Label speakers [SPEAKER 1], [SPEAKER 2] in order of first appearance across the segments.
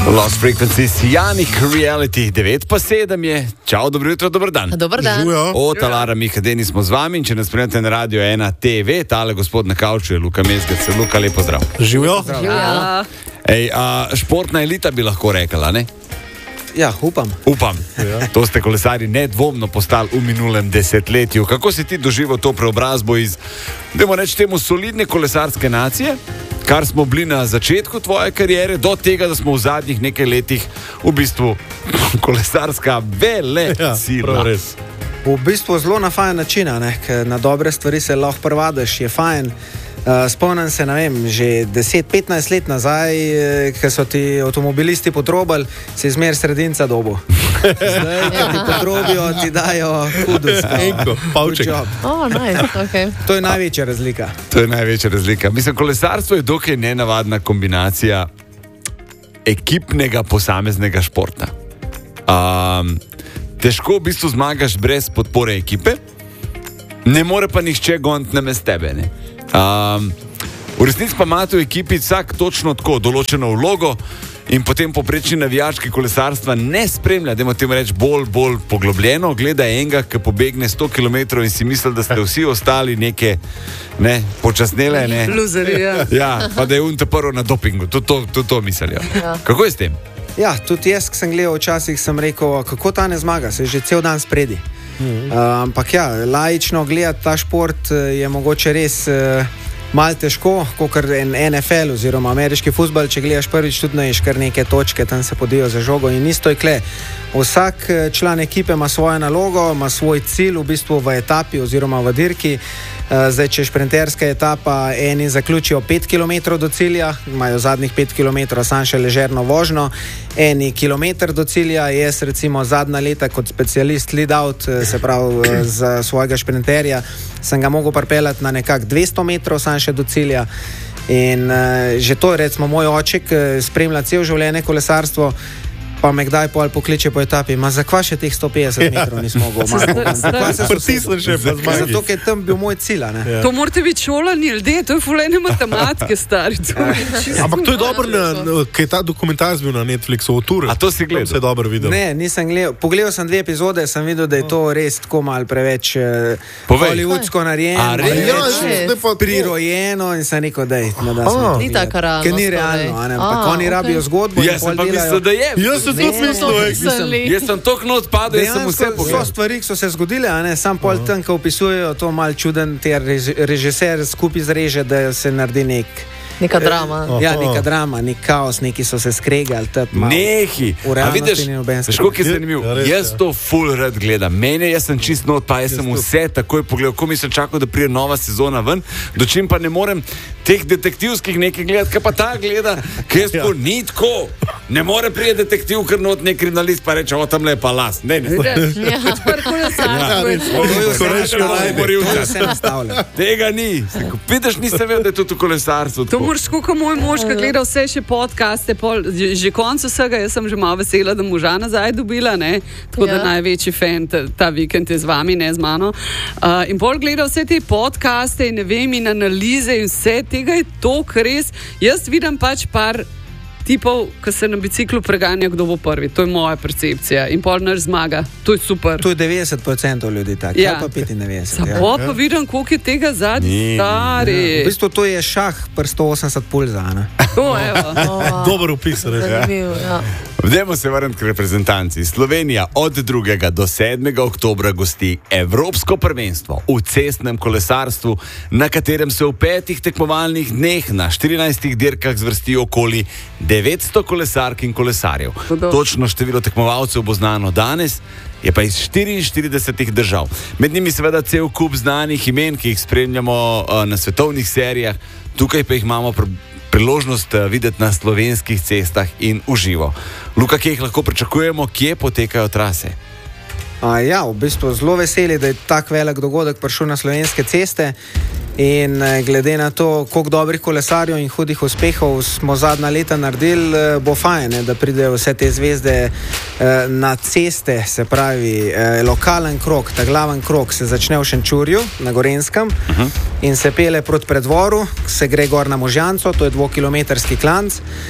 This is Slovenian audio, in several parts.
[SPEAKER 1] Lost Frequencies, Janik Reality 9:07 je. Čau, dobro jutro, dober dan.
[SPEAKER 2] Dober dan.
[SPEAKER 1] Talara, Miha Deni smo z vami in če nas spremljate na Radio 1 TV, tale gospod na kavču je Luka Mezgec. Luka, lepo zdrav.
[SPEAKER 3] Živijo.
[SPEAKER 1] Športna elita bi lahko rekla, ne?
[SPEAKER 3] Ja, upam.
[SPEAKER 1] Ja. To ste kolesari nedvomno postali v minulem desetletju. Kako si ti doživel to preobrazbo iz, dajmo reči temu, solidne kolesarske nacije, kar smo bili na začetku tvoje kariere, do tega, da smo v zadnjih nekaj letih v bistvu kolesarska vele sila.
[SPEAKER 3] V bistvu zelo na fajn način, ker na dobre stvari se lahko privadiš, je fajn. Spomnim se, ne vem, že 10-15 let nazaj, ko so ti avtomobilisti potrobili, si izmer sredinca dobo. Zdaj, ko ti potrobijo, ti dajo kudos.
[SPEAKER 2] Nice, okay.
[SPEAKER 3] To je največja razlika.
[SPEAKER 1] Mislim, kolesarstvo je dokaj nenavadna kombinacija ekipnega posameznega športa. Težko v bistvu zmagaš brez podpore ekipe, ne more pa nihče goniti namesto tebe, ne? V resnici pa imate v ekipi vsak točno tako določeno vlogo in potem poprečni navijački kolesarstva ne spremlja, dajmo temu reči bolj poglobljeno, gleda enega, ki pobegne 100 km in si misli, da ste vsi ostali neke počasnele, ne?
[SPEAKER 4] Luzeri, ja.
[SPEAKER 1] Ja, pa da je on te prvo na dopingu, tudi to mislijo. Ja. Kako je s tem?
[SPEAKER 3] Ja, tudi jaz, ki sem gledal včasih, sem rekel, kako ta ne zmaga, se je že cel dan spredi. Ampak ja, laično gledati ta šport je mogoče res malo težko, kot en NFL oziroma ameriški fuzbal, če gledaš prvič, tudi naješ kar neke točke, tam se podijo za žogo in isto je kle. Vsak član ekipe ima svojo nalogo, ima svoj cilj v bistvu v etapi oziroma v dirki. Zdaj, če je šprinterska etapa, eni zaključijo 5 km do cilja, imajo zadnjih 5 km sam še ležerno vožnjo, eni kilometr do cilja, jaz recimo zadnja leta kot specialist lead out, se pravi za svojega šprinterja, sem ga mogel pripeljati na nekak 200 metrov sam še do cilja in že to je recimo moj oček, spremlja cel življenje kolesarstvo, pa me kdaj pol pokliče po etapi, ma zakva še teh 150 metrov nismo mogli zato, ker tam bil moj cilj, ne?
[SPEAKER 4] Ja. To morate biti šolani ljudje, to je fulejne matematike, stari.
[SPEAKER 5] Ampak to je dobro, kaj ta dokumentarc bil na Netflixu, o Tour.
[SPEAKER 1] A to si gledal?
[SPEAKER 5] Se je dobro videl.
[SPEAKER 3] Ne, nisem gledal. Pogledal sem 2 epizode, sem videl, da je to res tako malo preveč hollywoodsko narejeno, prirojeno in sem rekel, da je
[SPEAKER 2] ni tako realno.
[SPEAKER 3] Ker ni realno, ampak oni rabijo zgodbo in pol delajo.
[SPEAKER 1] Jaz sem toliko odpadel, jaz sem vse pogledal.
[SPEAKER 3] So stvari, ki so se zgodile, sam pol tam, ko opisujejo to mal čuden, ter režiser skupaj zreže, da se naredi
[SPEAKER 2] neka drama.
[SPEAKER 3] Ja, neka drama, nek kaos, neki so se skregali.
[SPEAKER 1] Nehi. A vidiš, kako je zanimiv. Jaz to full rad gledam. Jaz sem čist not, pa jaz sem vse takoj pogledal, ko mi sem čakal, da prije nova sezona ven, dočim pa ne morem teh detektivskih nekaj gledati, kaj pa ta gleda, kaj jaz po ni tako. Ne more prije detektiv, ker not nek kriminalist pa reče, o tam le pa las. Ne. Tega ni. Vidiš, nisem vedel, da je tudi v kolesarstvu.
[SPEAKER 4] To moraš kot moj mož, ki gleda vse še podcaste, že koncu vsega, jaz sem že malo vesela, da moža nazaj dobila, ne? Tako da največji fan ta vikend je z vami, ne z mano. In pol gleda vse te podcaste in ne vem, in analize in vse tega je toliko res. Jaz vidim pač par tipov, ki se na biciklu preganja, kdo bo prvi. To je moja percepcija. In pol naš zmaga. To je super.
[SPEAKER 3] To je 90% ljudi tako. Ja. Pa 95%.
[SPEAKER 4] Pa vidim, koliko je tega zadnji stari.
[SPEAKER 3] Ja. V bistvu to je šah pri 180 pulza, ne?
[SPEAKER 5] Dober opis, res.
[SPEAKER 1] Vdemo se vrniti k reprezentanci. Slovenija od 2. do 7. oktobra gosti Evropsko prvenstvo v cestnem kolesarstvu, na katerem se v 5 tekmovalnih dneh na 14 dirkah zvrsti okoli 900 kolesark in kolesarjev. Točno število tekmovalcev bo znano danes, je pa iz 44 držav. Med njimi seveda cel kup znanih imen, ki jih spremljamo na svetovnih serijah, tukaj pa jih imamo priložnost videti na slovenskih cestah in v živo. Luka, kje jih lahko pričakujemo, kje potekajo trase?
[SPEAKER 3] Ja, v bistvu zelo veseli, da je tak velik dogodek prišel na slovenske ceste. In glede na to, koliko dobrih kolesarjev in hudih uspehov smo zadnja leta naredili, bo fajn, da pridejo vse te zvezde na ceste, se pravi lokalen krog, ta glaven krog se začne v Šenčurju na Gorenskem in se pele proti Predvoru, se gre gor na Možjanco, to je 2-kilometrski klanc.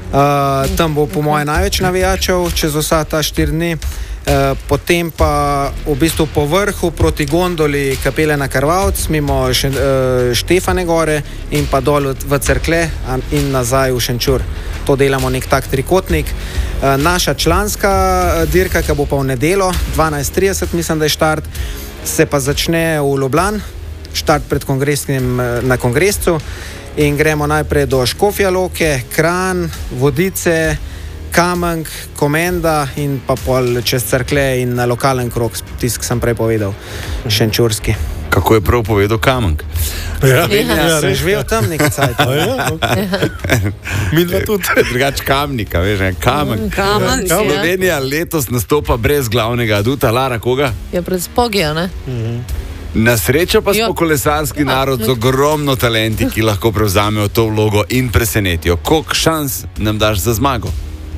[SPEAKER 3] Tam bo po moje največ navijačev čez vsa ta 4 dni. Potem pa v bistvu po vrhu proti gondoli Kapele na Krvavc, mimo Štefane gore in pa dol v Cerklje in nazaj v Šenčur. To delamo nek tak trikotnik. Naša članska dirka, ki bo pa v nedeljo, 12:30 mislim, da je štart, se pa začne v Ljubljani, štart pred na kongrescu in gremo najprej do Škofja Loke, Kranj, Vodice, Kamenk, Komenda in pa pol čez Cerklje in na lokalen krog, tisk sem prej povedal, šenčurski.
[SPEAKER 1] Kako je prav povedal Kamenk?
[SPEAKER 3] Sem živel tam nekaj cajt.
[SPEAKER 5] Mi dva tudi.
[SPEAKER 1] Drugač Kamnika, veš, ne? Kamenk. Slovenija letos nastopa brez glavnega aduta. Lara, koga?
[SPEAKER 2] Je pred Spogija, ne?
[SPEAKER 1] Na srečo pa smo kolesarski narod z ogromno talenti, ki lahko prevzamejo to vlogo in presenetijo. Koliko šans nam daš za zmago?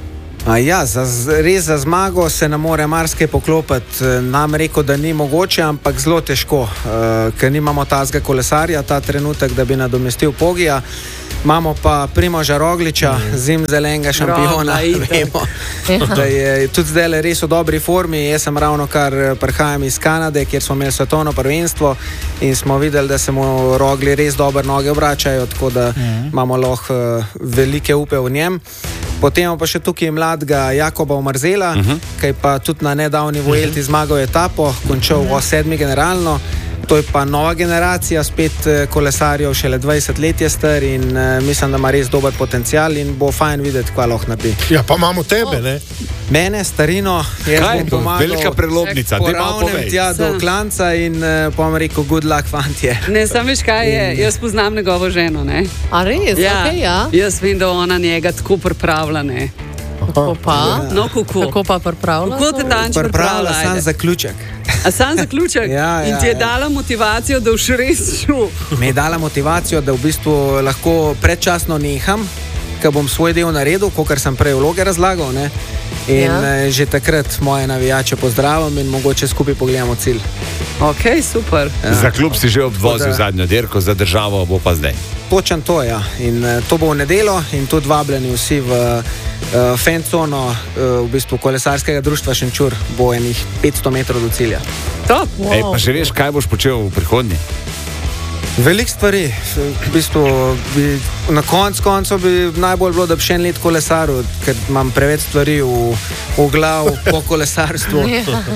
[SPEAKER 3] Res za zmago se ne more marsikaj poklopiti. Nam rekel, da ni mogoče, ampak zelo težko, ker nimamo tazga kolesarja ta trenutek, da bi nadomestil Pogija. Imamo pa Primoža Rogliča, zimzelenega šampiona, vemo, da je tudi zdaj res v dobri formi. Jaz sem ravno kar prihajam iz Kanade, kjer smo imeli svetovno prvenstvo in smo videli, da se mu Rogli res dobro noge obračajo, tako da imamo lahko velike upe v njem. Potem pa še tukaj mladega Jakoba Omarzela, ki je pa tudi na nedavni Vuelti zmagal etapo, končal v 7. generalno. To je pa nova generacija, spet kolesarjev, šele 20 let je star in mislim, da ima res dober potencial in bo fajn videti, kaj lahko naredi.
[SPEAKER 5] Ja, pa imamo tebe, ne?
[SPEAKER 3] Mene, starino, jaz bom pomagal.
[SPEAKER 1] Velika prelomnica, ti malo povej.
[SPEAKER 3] Tja do klanca in bom rekel, good luck, fantje.
[SPEAKER 4] Ne, sam veš kaj je, jaz poznam njegovo ženo, ne?
[SPEAKER 2] A res?
[SPEAKER 4] Ja,
[SPEAKER 2] Okay, ja.
[SPEAKER 4] Jaz vem, da ona njega tako pripravlja, ne?
[SPEAKER 2] Kako pa?
[SPEAKER 4] No, kako?
[SPEAKER 2] Kako pa pripravlja?
[SPEAKER 4] Kako te danč pripravlja?
[SPEAKER 3] Sam zaključek.
[SPEAKER 4] A sam zaključek? In ti je dala motivacijo, da boš res šel?
[SPEAKER 3] Me je dala motivacijo, da v bistvu lahko predčasno neham, ker bom svoj del naredil, kakor sem prej vloge razlagal, ne? In že takrat moje navijače pozdravim in mogoče skupaj pogledamo cilj.
[SPEAKER 4] Ok, super.
[SPEAKER 1] Za klub si že obvozil zadnjo dirko, za državo bo pa zdaj.
[SPEAKER 3] Točen to, ja. In to bo v nedeljo in tudi vabljeni vsi v fancono, v bistvu kolesarskega društva Šenčur, bo enih 500 metrov do cilja.
[SPEAKER 4] Top.
[SPEAKER 2] Wow.
[SPEAKER 1] Ej, pa še veš, kaj boš počel v prihodnje?
[SPEAKER 3] Veliko stvari. V bistvu na koncu bi najbolj bilo, da bi še en let kolesaril, ker imam preveč stvari v glav po kolesarstvu.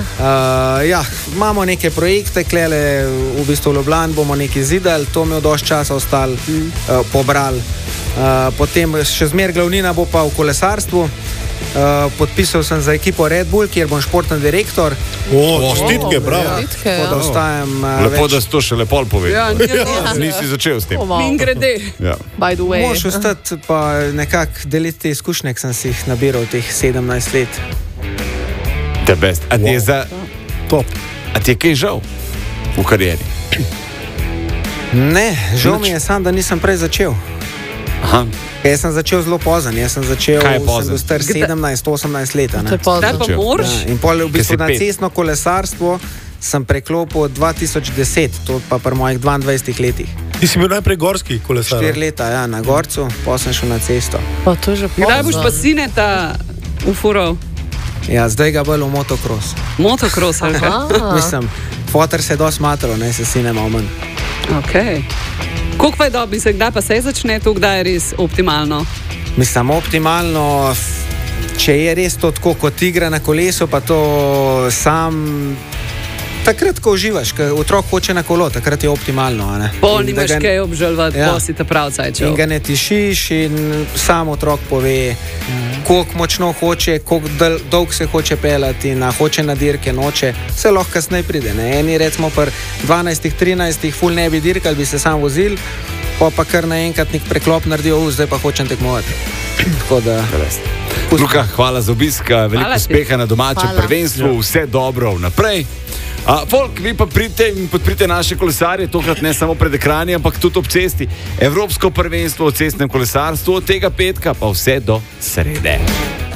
[SPEAKER 3] Imamo neke projekte, klele v bistvu v Ljubljani bomo nekaj zidali, to mi je dosti časa ostalo, pobrali. Potem še zmer glavnina bo pa v kolesarstvu. Podpisal sem za ekipo Red Bull, kjer bom športni direktor.
[SPEAKER 5] Štitke, bravo.
[SPEAKER 3] Da ostajam
[SPEAKER 1] lepo, da si to še lepo povedal. Nisi začel s tem.
[SPEAKER 4] In grede.
[SPEAKER 2] By the way.
[SPEAKER 3] Moš ostati pa nekako deliti te izkušnje, ki sem si jih nabiral teh 17 let.
[SPEAKER 1] The best. A ti je za top? A ti je kaj žal v karieri?
[SPEAKER 3] Ne, žal mi je sam, da nisem prej začel.
[SPEAKER 1] Aha.
[SPEAKER 3] Jaz sem začel zelo pozno, sem bil star 17-18 let.
[SPEAKER 4] Zdaj pa moraš.
[SPEAKER 3] In pol v bistvu na cestno kolesarstvo sem preklopil 2010, to pa pri mojih 22 letih.
[SPEAKER 5] Ti si bil najprej gorski kolesar?
[SPEAKER 3] 4 leta, ja, na gorcu, pa sem šel na cesto.
[SPEAKER 2] Pa to že pozno.
[SPEAKER 4] Kdaj boš pa sineta ufural?
[SPEAKER 3] Ja, zdaj ga bolj v motocross.
[SPEAKER 4] Motocross, ali kaj?
[SPEAKER 3] Mislim, fotor se je dosti matral, ne se sine malo manj.
[SPEAKER 4] Ok. Koliko pa je dobi se, kdaj pa se začne to, kdaj je res optimalno?
[SPEAKER 3] Mislim, optimalno, če je res to tako kot igra na kolesu, pa to sam takrat, ko uživaš, ko otrok hoče na kolo, takrat je optimalno.
[SPEAKER 4] Pol nimaš kaj obžalovati,
[SPEAKER 3] ja.
[SPEAKER 4] Ko si ta prav cajčev.
[SPEAKER 3] In ga ne tišiš in sam otrok pove, koliko močno hoče, koliko dolg se hoče pelati, hoče na dirke, noče, vse lahko kasneje pride. Ne? Eni recimo pri 12-13 ful ne bi dirkali, bi se sam vozil, pa kar naenkrat nek preklop naredijo, zdaj pa hočem tekmovati. Tako da...
[SPEAKER 1] Luka, hvala za obisk, veliko uspeha na domačem prvenstvu, vse dobro vnaprej. Folk, vi pa pridite in podprite naše kolesarje, tokrat ne samo pred ekrani, ampak tudi ob cesti. Evropsko prvenstvo v cestnem kolesarstvu od tega petka pa vse do srede.